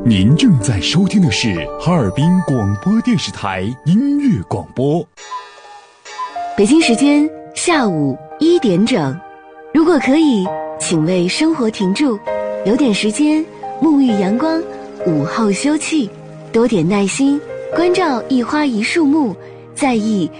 您正在收听的是哈尔滨广播电视台音乐广播。 北京时间下午1点整，如果可以，请为生活停住，留点时间沐浴阳光，午后休憩，多点耐心，关照一花一树木，在意